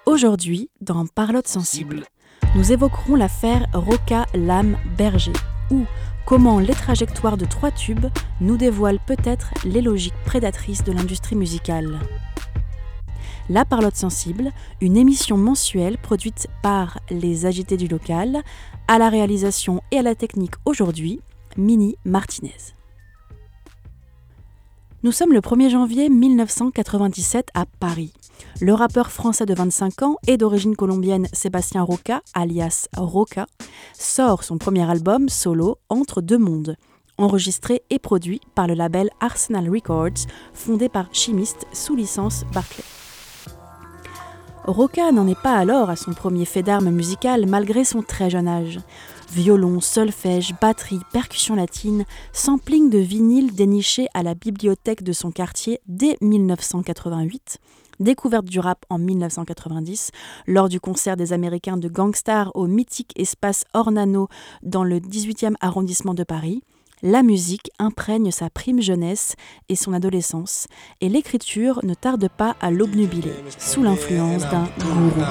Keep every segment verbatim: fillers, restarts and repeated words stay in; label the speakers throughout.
Speaker 1: Aujourd'hui, dans Parlotte sensible, nous évoquerons l'affaire Roca Lame Berger, ou comment les trajectoires de trois tubes nous dévoilent peut-être les logiques prédatrices de l'industrie musicale. La Parlotte sensible, une émission mensuelle produite par les agités du local, à la réalisation et à la technique aujourd'hui, Mini Martinez. Nous sommes le premier janvier mille neuf cent quatre-vingt-dix-sept à Paris. Le rappeur français de vingt-cinq ans et d'origine colombienne Sébastien Roca, alias Roca, sort son premier album solo Entre deux mondes, enregistré et produit par le label Arsenal Records, fondé par Chimiste sous licence Barclay. Roca n'en est pas alors à son premier fait d'armes musical malgré son très jeune âge. Violon, solfège, batterie, percussion latine, sampling de vinyle déniché à la bibliothèque de son quartier dès mille neuf cent quatre-vingt-huit, découverte du rap en mille neuf cent quatre-vingt-dix, lors du concert des Américains de Gangstar au mythique espace Ornano dans le dix-huitième arrondissement de Paris. La musique imprègne sa prime jeunesse et son adolescence, et l'écriture ne tarde pas à l'obnubiler, sous l'influence d'un gourou.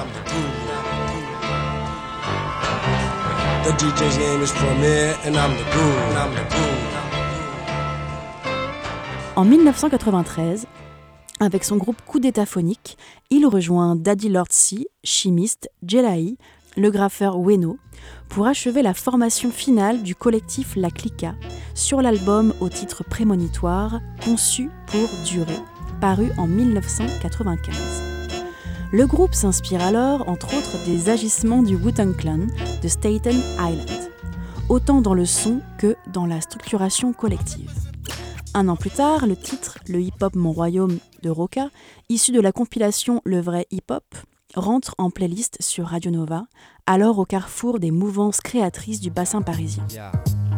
Speaker 1: En mille neuf cent quatre-vingt-treize, avec son groupe Coup d'État Phonique, il rejoint Daddy Lord C, Chimiste, Jelahi, le graffeur Weno, pour achever la formation finale du collectif La Clica sur l'album au titre prémonitoire Conçu pour durer, paru en mille neuf cent quatre-vingt-quinze. Le groupe s'inspire alors, entre autres, des agissements du Wu-Tang Clan de Staten Island, autant dans le son que dans la structuration collective. Un an plus tard, le titre « Le hip-hop mon royaume » de Roca, issu de la compilation Le vrai hip-hop, rentre en playlist sur Radio Nova, alors au carrefour des mouvances créatrices du bassin parisien.